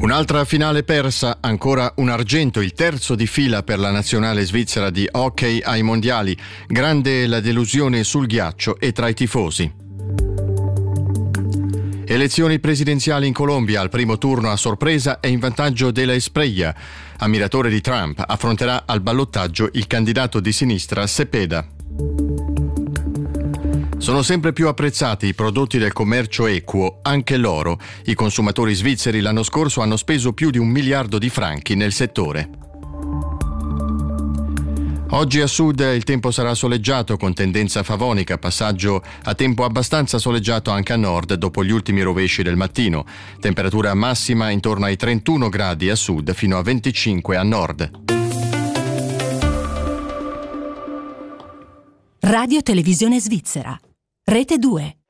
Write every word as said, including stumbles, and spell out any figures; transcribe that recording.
Un'altra finale persa, ancora un argento, il terzo di fila per la nazionale svizzera di hockey ai mondiali. Grande la delusione sul ghiaccio e tra i tifosi. Elezioni presidenziali in Colombia, al primo turno a sorpresa è in vantaggio della Espriella. Ammiratore di Trump, affronterà al ballottaggio il candidato di sinistra Cepeda. Sono sempre più apprezzati i prodotti del commercio equo, anche l'oro. I consumatori svizzeri l'anno scorso hanno speso più di un miliardo di franchi nel settore. Oggi a sud il tempo sarà soleggiato con tendenza favonica, passaggio a tempo abbastanza soleggiato anche a nord dopo gli ultimi rovesci del mattino. Temperatura massima intorno ai trentuno gradi a sud fino a venticinque a nord. Radio Televisione Svizzera. Rete due.